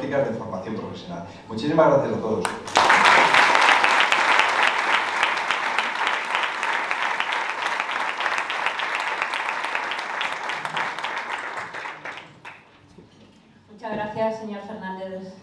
tecnológicas de formación profesional. Muchísimas gracias a todos. Muchas gracias, señor Fernández.